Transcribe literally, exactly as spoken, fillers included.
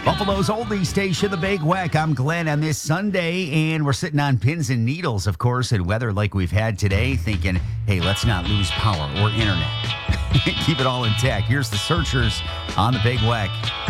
Buffalo's oldie station, The Big Weck. I'm Glenn on this Sunday, and we're sitting on pins and needles, of course, and weather like we've had today, thinking, hey, let's not lose power or internet. Keep it all intact. Here's the Searchers on The Big Weck.